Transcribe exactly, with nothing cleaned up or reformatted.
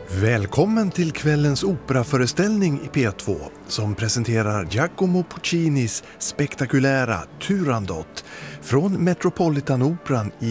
Välkommen till kvällens operaföreställning i P två som presenterar Giacomo Puccinis spektakulära Turandot från Metropolitanoperan i